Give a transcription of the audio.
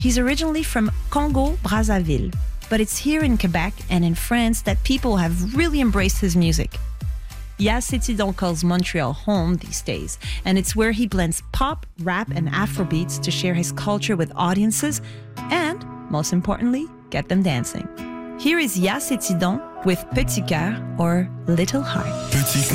He's originally from Congo, Brazzaville, but it's here in Quebec and in France that people have really embraced his music. Yas Setidon calls Montreal home these days, and it's where he blends pop, rap, and Afrobeats to share his culture with audiences and, most importantly, get them dancing. Here is Yas Setidon with Petit Cœur or Little Heart.